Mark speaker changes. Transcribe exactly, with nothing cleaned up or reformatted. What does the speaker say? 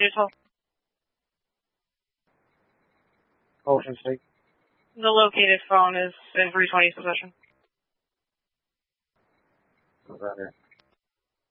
Speaker 1: There's all
Speaker 2: Ocean State.
Speaker 1: the located phone is in three twenty's possession.
Speaker 2: About it.